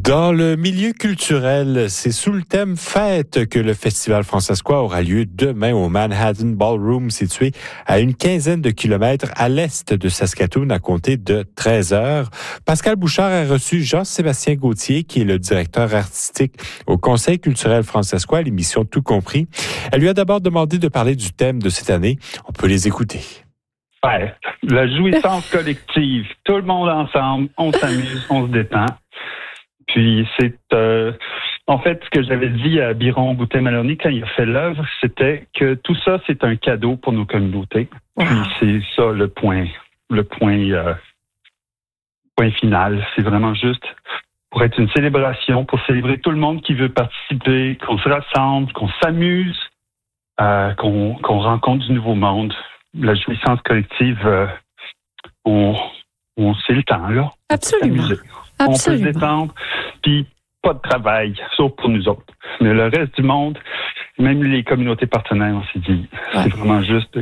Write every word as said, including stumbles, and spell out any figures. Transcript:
Dans le milieu culturel, c'est sous le thème Fête que le Festival Francescois aura lieu demain au Manhattan Ballroom, situé à une quinzaine de kilomètres à l'est de Saskatoon, à compter de treize heures. Pascal Bouchard a reçu Jean-Sébastien Gauthier, qui est le directeur artistique au Conseil culturel francescois, à l'émission Tout compris. Elle lui a d'abord demandé de parler du thème de cette année. On peut les écouter. Ouais, la jouissance collective. Tout le monde ensemble, on s'amuse, on se détend. Puis c'est, euh, en fait, ce que j'avais dit à Biron Boutet-Maloney quand il a fait l'œuvre, c'était que tout ça, c'est un cadeau pour nos communautés. Wow. Puis c'est ça le point, le point, euh, point final. C'est vraiment juste pour être une célébration, pour célébrer tout le monde qui veut participer, qu'on se rassemble, qu'on s'amuse, euh, qu'on, qu'on rencontre du nouveau monde. La jouissance collective, euh, on, on c'est le temps, là. Absolument. On peut se détendre, puis pas de travail, sauf pour nous autres. Mais le reste du monde, même les communautés partenaires, on s'est dit, ouais. C'est vraiment juste